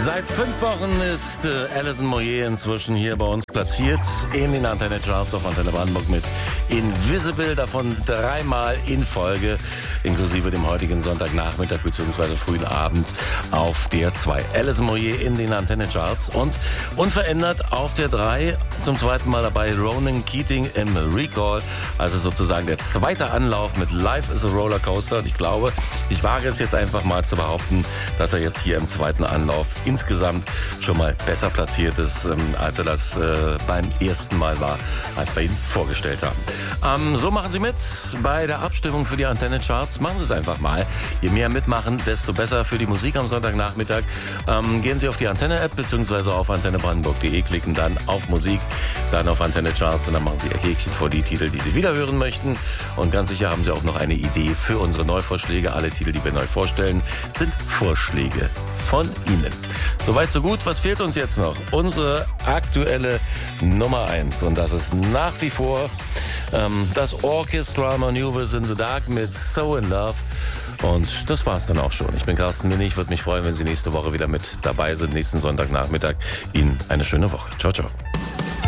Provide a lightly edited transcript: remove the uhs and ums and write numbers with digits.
Seit 5 Wochen ist Alison Moyet inzwischen hier bei uns platziert in den Antenne Charts auf Antenne Brandenburg mit Invisible, davon 3-mal in Folge, inklusive dem heutigen Sonntagnachmittag bzw. frühen Abend auf der 2. Alison Moyet in den Antenne Charts und unverändert auf der 3 zum zweiten Mal dabei Ronan Keating im Recall, also sozusagen der zweite Anlauf mit Life is a Rollercoaster. Und ich glaube, ich wage es jetzt einfach mal zu behaupten, dass er jetzt hier im zweiten Anlauf insgesamt schon mal besser platziert ist, als er das beim ersten Mal war, als wir ihn vorgestellt haben. So machen Sie mit bei der Abstimmung für die Antenne Charts. Machen Sie es einfach mal. Je mehr mitmachen, desto besser für die Musik am Sonntagnachmittag. Gehen Sie auf die Antenne-App bzw. auf antennebrandenburg.de, klicken dann auf Musik, dann auf Antenne Charts und dann machen Sie Ihr Häkchen vor die Titel, die Sie wieder hören möchten. Und ganz sicher haben Sie auch noch eine Idee für unsere Neuvorschläge. Alle Titel, die wir neu vorstellen, sind Vorschläge von Ihnen. Soweit, so gut. Was fehlt uns jetzt noch? Unsere aktuelle Nummer 1. Und das ist nach wie vor das Orchestral Maneuvers in the Dark mit So in Love. Und das war's dann auch schon. Ich bin Carsten Minni. Ich würde mich freuen, wenn Sie nächste Woche wieder mit dabei sind. Nächsten Sonntagnachmittag. Ihnen eine schöne Woche. Ciao, ciao.